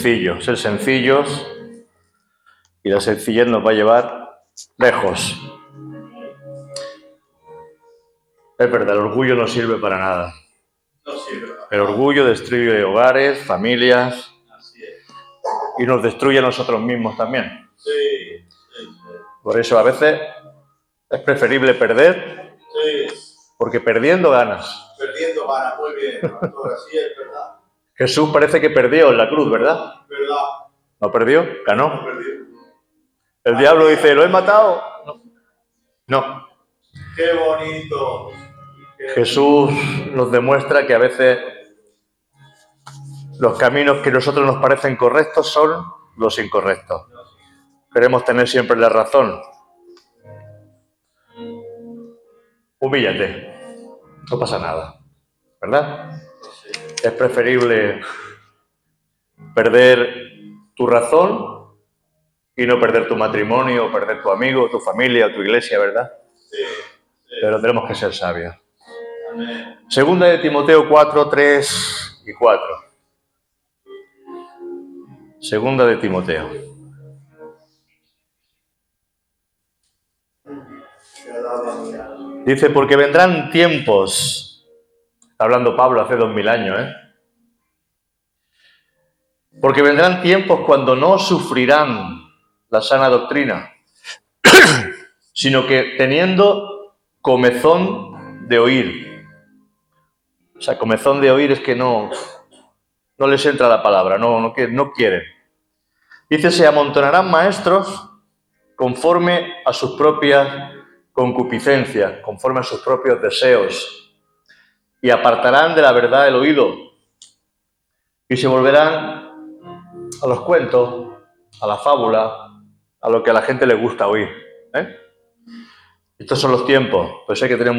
sencillos, ser sencillos, y la sencillez nos va a llevar lejos. Es verdad, el orgullo no sirve para nada. No sirve. El orgullo destruye hogares, familias, Así es. y nos destruye a nosotros mismos también. Sí. Por eso a veces es preferible perder, porque perdiendo ganas. Perdiendo ganas, muy bien, pastor, así es, ¿verdad? Jesús parece que perdió en la cruz, ¿verdad? ¿Verdad? ¿No perdió? Ganó. No perdió. El diablo dice, ¿lo he matado? No. Qué bonito. Jesús nos demuestra que a veces los caminos que a nosotros nos parecen correctos son los incorrectos. Queremos tener siempre la razón. Humíllate. No pasa nada. ¿Verdad? Es preferible perder tu razón y no perder tu matrimonio, perder tu amigo, tu familia, tu iglesia, ¿verdad? Sí. Pero tenemos que ser sabios. Amén. Segunda de Timoteo 4, 3 y 4. Segunda de Timoteo. Dice, porque vendrán tiempos, hablando Pablo hace 2000 años, porque vendrán tiempos cuando no sufrirán la sana doctrina, sino que teniendo comezón de oír. O sea, comezón de oír es que no les entra la palabra, no quieren. Dice, se amontonarán maestros conforme a sus propias concupiscencias, conforme a sus propios deseos, y apartarán de la verdad el oído, y se volverán a los cuentos, a la fábula, a lo que a la gente le gusta oír. Estos son los tiempos, pues hay que tener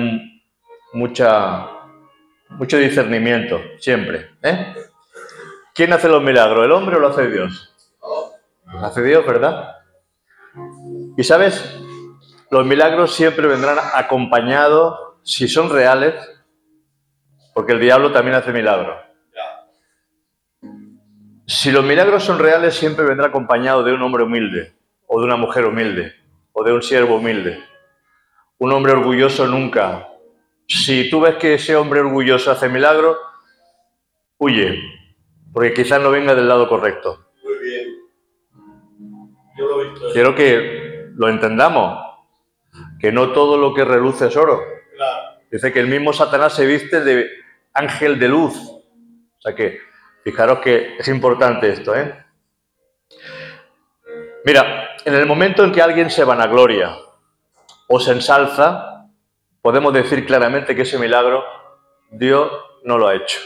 mucho discernimiento, siempre. ¿Quién hace los milagros, el hombre o lo hace Dios? Lo hace Dios, ¿verdad? Y ¿sabes? Los milagros siempre vendrán acompañados, si son reales, porque el diablo también hace milagros. Si los milagros son reales, siempre vendrá acompañado de un hombre humilde, o de una mujer humilde, o de un siervo humilde. Un hombre orgulloso nunca. Si tú ves que ese hombre orgulloso hace milagros, huye, porque quizás no venga del lado correcto. Muy bien. Yo lo he visto. Quiero que lo entendamos, que no todo lo que reluce es oro. Claro. Dice que el mismo Satanás se viste de ángel de luz. O sea que, fijaros que es importante esto, Mira, en el momento en que alguien se vanagloria o se ensalza, podemos decir claramente que ese milagro Dios no lo ha hecho.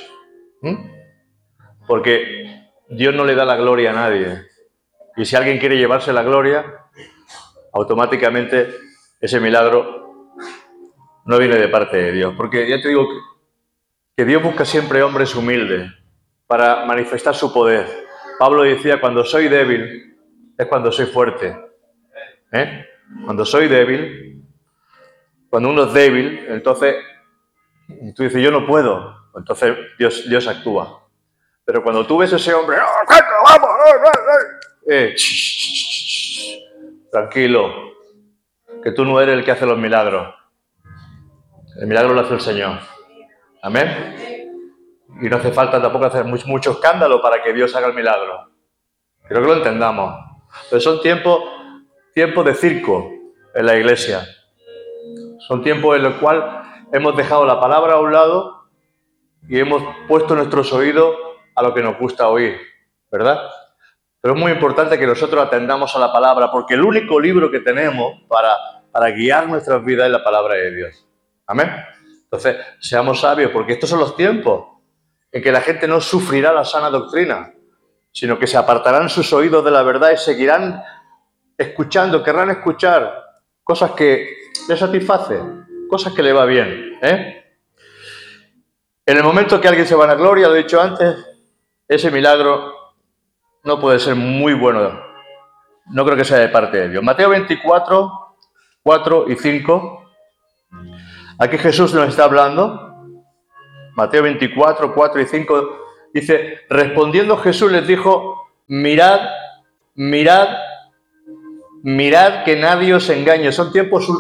Porque Dios no le da la gloria a nadie. Y si alguien quiere llevarse la gloria, automáticamente ese milagro no viene de parte de Dios. Porque ya te digo que Dios busca siempre hombres humildes para manifestar su poder. Pablo decía, cuando soy débil es cuando soy fuerte. Cuando soy débil, cuando uno es débil, entonces tú dices, yo no puedo. Entonces Dios actúa. Pero cuando tú ves a ese hombre, ¡vamos! Tranquilo, que tú no eres el que hace los milagros. El milagro lo hace el Señor. Amén. Y no hace falta tampoco hacer mucho escándalo para que Dios haga el milagro. Creo que lo entendamos. Pero son tiempos de circo en la iglesia. Son tiempos en los cuales hemos dejado la palabra a un lado y hemos puesto nuestros oídos a lo que nos gusta oír, ¿verdad? Pero es muy importante que nosotros atendamos a la palabra, porque el único libro que tenemos para guiar nuestras vidas es la palabra de Dios. ¿Amén? Entonces, seamos sabios, porque estos son los tiempos en que la gente no sufrirá la sana doctrina, sino que se apartarán sus oídos de la verdad y seguirán escuchando, querrán escuchar cosas que les satisfacen, cosas que le va bien. En el momento que alguien se vanagloria, lo he dicho antes, ese milagro no puede ser muy bueno. No creo que sea de parte de Dios. Mateo 24, 4 y 5. Aquí Jesús nos está hablando. Mateo 24, 4 y 5 dice, respondiendo Jesús les dijo, mirad que nadie os engañe. Son tiempos